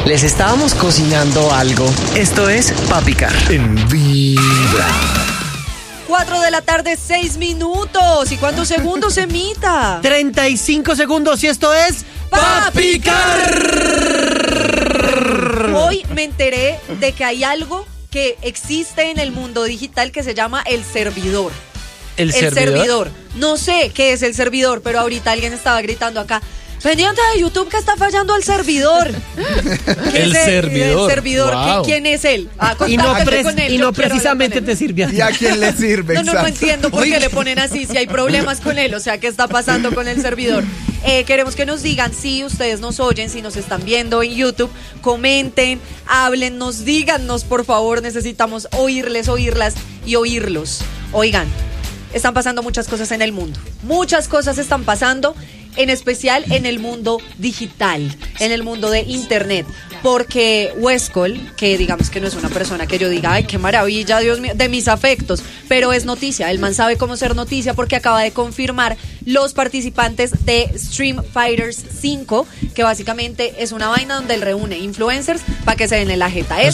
Les estábamos cocinando algo. Esto es Pa' Picar. En Vibra. 4 de la tarde, 6 minutos. ¿Y cuántos segundos emita? 35 segundos y esto es Pa' Picar. Hoy me enteré de que hay algo que existe en el mundo digital que se llama el servidor. ¿El servidor? No sé qué es el servidor, pero ahorita alguien estaba gritando acá. Pendiente de YouTube que está fallando el servidor. ¿El servidor? El servidor. Wow. ¿Quién es él? Y no, Con él. y Yo no quiero precisamente hablar con te él. sirve a ti. ¿Y a quién le sirve? No Exacto. entiendo por qué le ponen así, si hay problemas con él, o sea, ¿qué está pasando con el servidor? Queremos que nos digan si ustedes nos oyen, si nos están viendo en YouTube, comenten, háblennos, díganos, por favor, necesitamos oírlas y oírlos. Oigan, están pasando muchas cosas en el mundo, muchas cosas están pasando, en especial en el mundo digital, en el mundo de internet, porque Westcol, que digamos que no es una persona que yo diga, ay, qué maravilla, Dios mío, de mis afectos, pero es noticia, el man sabe cómo ser noticia porque acaba de confirmar los participantes de Stream Fighters 5, que básicamente es una vaina donde él reúne influencers para que se den en la jeta. Eso